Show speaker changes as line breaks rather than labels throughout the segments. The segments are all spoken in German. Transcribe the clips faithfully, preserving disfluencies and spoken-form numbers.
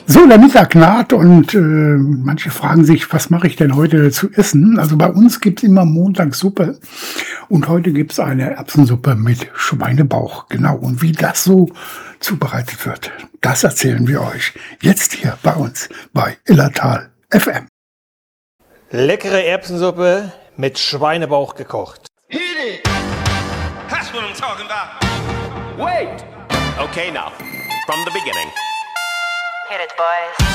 So, der Mittag naht und äh, manche fragen sich, was mache ich denn heute zu essen? Also bei uns gibt's immer montags Suppe und heute gibt's eine Erbsensuppe mit Schweinebauch. Genau, und wie das so zubereitet wird, das erzählen wir euch jetzt hier bei uns bei Illertal F M.
Leckere Erbsensuppe mit Schweinebauch gekocht.
Hit it! That's what I'm talking about. Wait!
Okay, now, from the beginning.
Hit it, boys.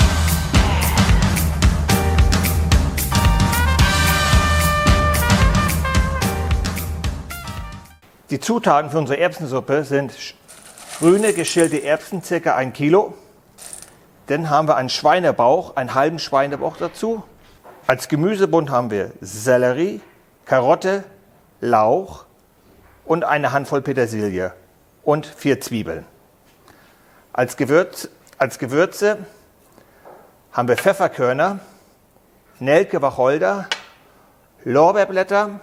Die Zutaten für unsere Erbsensuppe sind grüne geschälte Erbsen, ca. ein Kilo. Dann haben wir einen Schweinebauch, einen halben Schweinebauch dazu. Als Gemüsebund haben wir Sellerie, Karotte, Lauch und eine Handvoll Petersilie und vier Zwiebeln. Als, Gewürz, als Gewürze haben wir Pfefferkörner, Nelke, Wacholder, Lorbeerblätter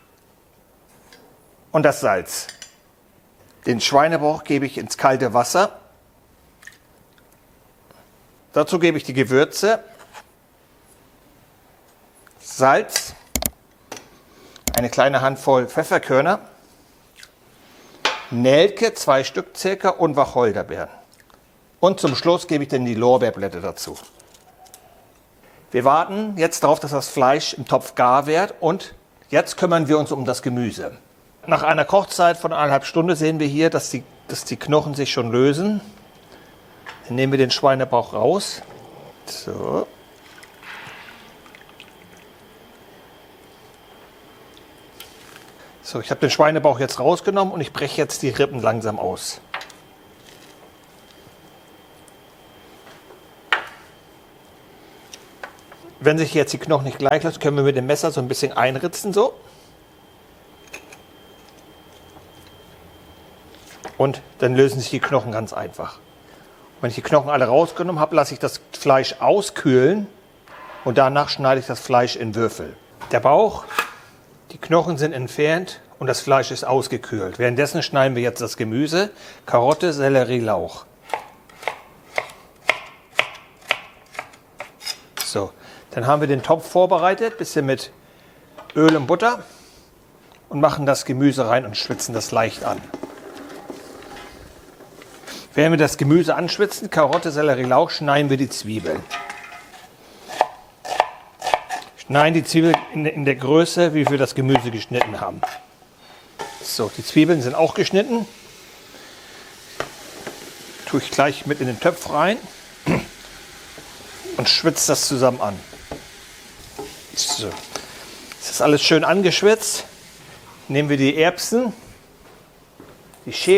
und das Salz. Den Schweinebauch gebe ich ins kalte Wasser. Dazu gebe ich die Gewürze, Salz, eine kleine Handvoll Pfefferkörner, Nelke, zwei Stück circa und Wacholderbeeren. Und zum Schluss gebe ich dann die Lorbeerblätter dazu. Wir warten jetzt darauf, dass das Fleisch im Topf gar wird und jetzt kümmern wir uns um das Gemüse. Nach einer Kochzeit von eineinhalb Stunden sehen wir hier, dass die, dass die Knochen sich schon lösen. Dann nehmen wir den Schweinebauch raus. So. So, ich habe den Schweinebauch jetzt rausgenommen und ich breche jetzt die Rippen langsam aus. Wenn sich jetzt die Knochen nicht gleich lassen, können wir mit dem Messer so ein bisschen einritzen, so. Und dann lösen sich die Knochen ganz einfach. Wenn ich die Knochen alle rausgenommen habe, lasse ich das Fleisch auskühlen und danach schneide ich das Fleisch in Würfel. Der Bauch, die Knochen sind entfernt und das Fleisch ist ausgekühlt. Währenddessen schneiden wir jetzt das Gemüse, Karotte, Sellerie, Lauch. So, dann haben wir den Topf vorbereitet, bisschen mit Öl und Butter und machen das Gemüse rein und schwitzen das leicht an. Während wir das Gemüse anschwitzen, Karotte, Sellerie, Lauch, schneiden wir die Zwiebeln. Schneiden die Zwiebeln in, in der Größe, wie wir das Gemüse geschnitten haben. So, die Zwiebeln sind auch geschnitten. Tue ich gleich mit in den Topf rein und schwitze das zusammen an. So, das ist alles schön angeschwitzt. Nehmen wir die Erbsen, die Schere.